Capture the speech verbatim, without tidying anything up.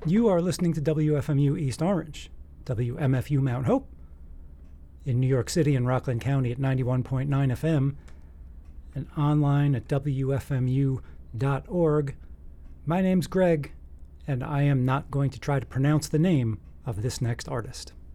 You are listening to W F M U East Orange, W M F U Mount Hope, in New York City and Rockland County at ninety-one point nine F M, and online at W F M U dot org. My name's Greg, and I am not going to try to pronounce the name of this next artist.